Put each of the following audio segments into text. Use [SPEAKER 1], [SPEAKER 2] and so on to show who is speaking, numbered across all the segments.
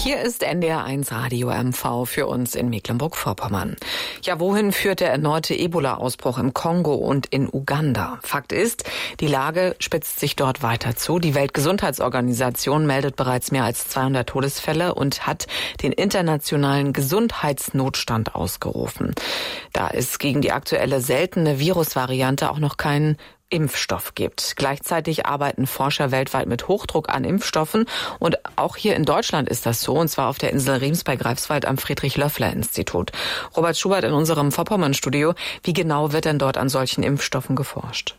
[SPEAKER 1] Hier ist NDR1 Radio MV für uns in Mecklenburg-Vorpommern. Ja, wohin führt der erneute Ebola-Ausbruch im Kongo und in Uganda? Fakt ist, die Lage spitzt sich dort weiter zu. Die Weltgesundheitsorganisation meldet bereits mehr als 200 Todesfälle und hat den internationalen Gesundheitsnotstand ausgerufen. Da es gegen die aktuelle seltene Virusvariante auch noch keinen Impfstoff gibt. Gleichzeitig arbeiten Forscher weltweit mit Hochdruck an Impfstoffen und auch hier in Deutschland ist das so, und zwar auf der Insel Rems bei Greifswald am Friedrich-Löffler-Institut. Robert Schubert in unserem Vorpommern-Studio. Wie genau wird denn dort an solchen Impfstoffen geforscht?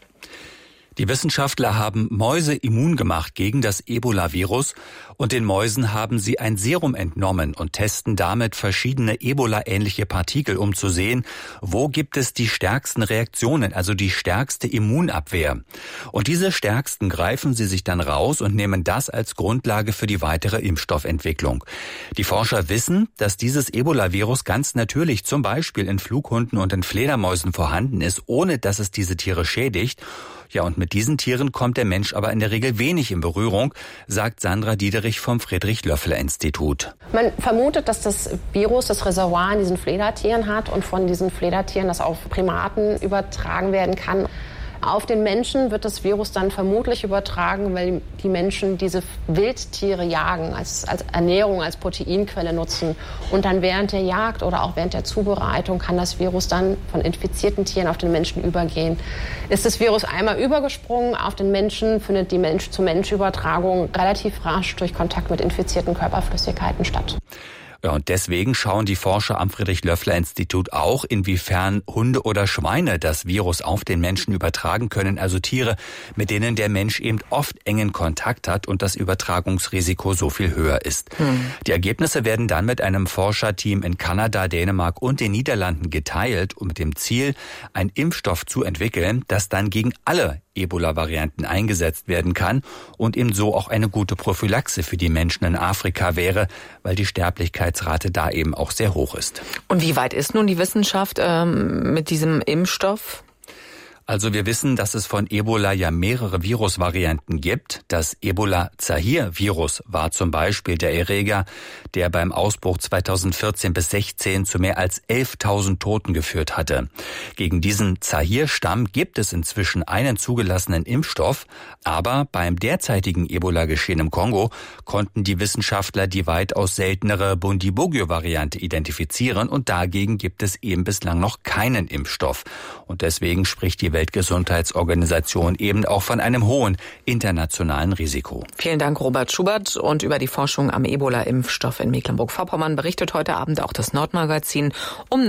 [SPEAKER 2] Die Wissenschaftler haben Mäuse immun gemacht gegen das Ebola-Virus und den Mäusen haben sie ein Serum entnommen und testen damit verschiedene Ebola-ähnliche Partikel, um zu sehen, wo gibt es die stärksten Reaktionen, also die stärkste Immunabwehr. Und diese stärksten greifen sie sich dann raus und nehmen das als Grundlage für die weitere Impfstoffentwicklung. Die Forscher wissen, dass dieses Ebola-Virus ganz natürlich zum Beispiel in Flughunden und in Fledermäusen vorhanden ist, ohne dass es diese Tiere schädigt. Ja, und mit diesen Tieren kommt der Mensch aber in der Regel wenig in Berührung, sagt Sandra Diederich vom Friedrich-Löffler-Institut.
[SPEAKER 3] Man vermutet, dass das Virus das Reservoir in diesen Fledertieren hat und von diesen Fledertieren das auf Primaten übertragen werden kann. Auf den Menschen wird das Virus dann vermutlich übertragen, weil die Menschen diese Wildtiere jagen, als Ernährung, als Proteinquelle nutzen. Und dann während der Jagd oder auch während der Zubereitung kann das Virus dann von infizierten Tieren auf den Menschen übergehen. Ist das Virus einmal übergesprungen auf den Menschen, findet die Mensch-zu-Mensch-Übertragung relativ rasch durch Kontakt mit infizierten Körperflüssigkeiten statt.
[SPEAKER 2] Ja, und deswegen schauen die Forscher am Friedrich-Löffler-Institut auch, inwiefern Hunde oder Schweine das Virus auf den Menschen übertragen können, also Tiere, mit denen der Mensch eben oft engen Kontakt hat und das Übertragungsrisiko so viel höher ist. Die Ergebnisse werden dann mit einem Forscherteam in Kanada, Dänemark und den Niederlanden geteilt und mit dem Ziel, einen Impfstoff zu entwickeln, das dann gegen alle Ebola-Varianten eingesetzt werden kann und eben so auch eine gute Prophylaxe für die Menschen in Afrika wäre, weil die Sterblichkeitsrate da eben auch sehr hoch ist.
[SPEAKER 1] Und wie weit ist nun die Wissenschaft mit diesem Impfstoff?
[SPEAKER 2] Also wir wissen, dass es von Ebola ja mehrere Virusvarianten gibt. Das Ebola-Zaire-Virus war zum Beispiel der Erreger, der beim Ausbruch 2014 bis 2016 zu mehr als 11.000 Toten geführt hatte. Gegen diesen Zaire-Stamm gibt es inzwischen einen zugelassenen Impfstoff, aber beim derzeitigen Ebola-Geschehen im Kongo konnten die Wissenschaftler die weitaus seltenere Bundibugyo-Variante identifizieren und dagegen gibt es eben bislang noch keinen Impfstoff. Und deswegen spricht die Weltgesundheitsorganisation eben auch von einem hohen internationalen Risiko.
[SPEAKER 1] Vielen Dank, Robert Schubert. Und über die Forschung am Ebola-Impfstoff in Mecklenburg-Vorpommern berichtet heute Abend auch das Nordmagazin um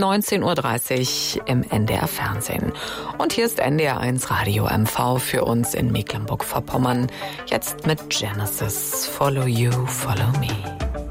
[SPEAKER 1] 19.30 Uhr im NDR-Fernsehen. Und hier ist NDR1 Radio MV für uns in Mecklenburg-Vorpommern. Jetzt mit Genesis. Follow You, Follow Me.